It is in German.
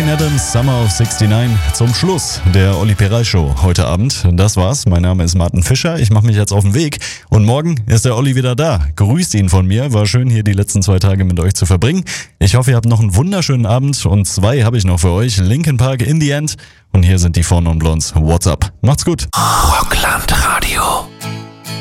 Bryan Adams, Summer of 69. Zum Schluss der Olli Peral Show heute Abend. Das war's. Mein Name ist Martin Fischer. Ich mache mich jetzt auf den Weg. Und morgen ist der Olli wieder da. Grüßt ihn von mir. War schön, hier die letzten 2 Tage mit euch zu verbringen. Ich hoffe, ihr habt noch einen wunderschönen Abend. Und 2 habe ich noch für euch. Linkin Park, In the End. Und hier sind die Four Non Blondes. What's up? Macht's gut. Rockland Radio.